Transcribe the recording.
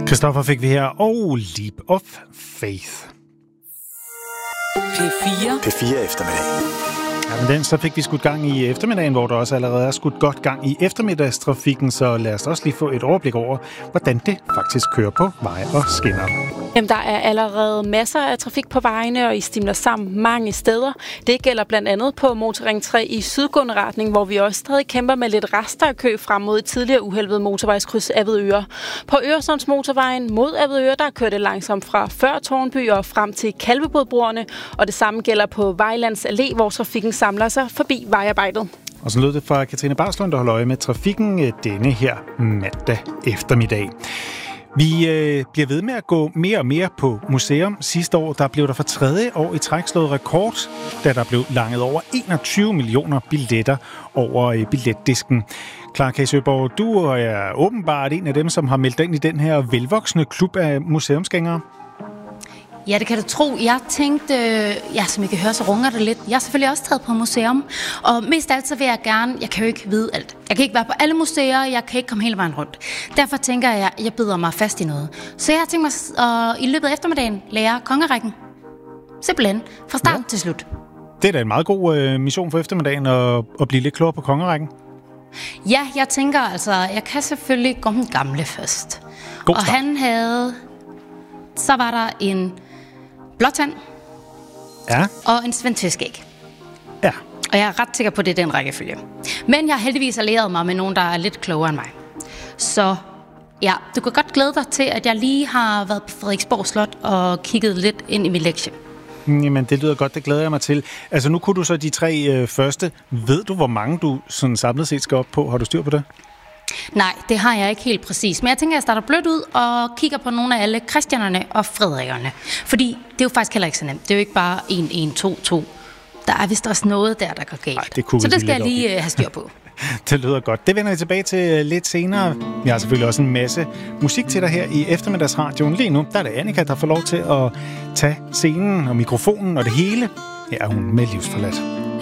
Christoffer fik vi her, og Leap of Faith. P4 eftermiddag. Ja, men så fik vi skudt gang i eftermiddagen, hvor der også allerede er skudt godt gang i eftermiddagstrafikken, så lad os også lige få et overblik over, hvordan det faktisk kører på veje og skinner. Jamen, der er allerede masser af trafik på vejene, og I stimler sammen mange steder. Det gælder blandt andet på Motorring 3 i sydgående retning, hvor vi også stadig kæmper med lidt rester af kø frem mod et tidligere uheld ved motorvejskryds Avedøre. På Øresundsmotorvejen mod Avedøre, der kører det langsomt fra før Tårnby og frem til Kalvebodbroerne, og det samme gælder på Vejlands Allé, hvor trafikken samler sig forbi vejarbejdet. Og så lød det fra Katrine Barslund, der holder øje med trafikken denne her mandag eftermiddag. Vi bliver ved med at gå mere og mere på museum. Sidste år der blev der for tredje år i træk slået rekord, da der blev langet over 21 millioner billetter over billetdisken. Clara K. Søborg, du er åbenbart en af dem, som har meldt ind i den her velvoksne klub af museumsgængere. Ja, det kan du tro. Jeg tænkte, som I kan høre, så runger det lidt. Jeg er selvfølgelig også taget på museum, og mest af alt så vil jeg gerne, jeg kan jo ikke vide alt. Jeg kan ikke være på alle museer, jeg kan ikke komme hele vejen rundt. Derfor tænker jeg bider mig fast i noget. Så jeg har tænkt mig at i løbet af eftermiddagen lære kongerækken. Simpelthen, fra start til slut. Det er da en meget god mission for eftermiddagen at blive lidt klogere på kongerækken. Ja, jeg tænker altså, jeg kan selvfølgelig gå den gamle først. God og start. han havde, så var der en blåtand og en svendtfiskæg. Ja. Og jeg er ret sikker på, at det er den rækkefølge. Men jeg har heldigvis allieret mig med nogen, der er lidt klogere end mig. Så ja, du kan godt glæde dig til, at jeg lige har været på Frederiksborg Slot og kigget lidt ind i min lektie. Jamen, det lyder godt, det glæder jeg mig til. Altså, nu kunne du så de 3 første. Ved du, hvor mange du sådan samlet set skal op på? Har du styr på det? Nej, det har jeg ikke helt præcis. Men jeg tænker, at jeg starter blødt ud og kigger på nogle af alle Christianerne og Frederikerne. Fordi det er jo faktisk heller ikke så nemt. Det er jo ikke bare 1, 1, 2, 2. Der er vist også noget der går galt. Ej, så det skal jeg lige have styr på. Det lyder godt. Det vender vi tilbage til lidt senere. Jeg har selvfølgelig også en masse musik til dig her i eftermiddagsradioen. Lige nu der er det Annika, der får lov til at tage scenen og mikrofonen og det hele. Her er hun med Livsforladt.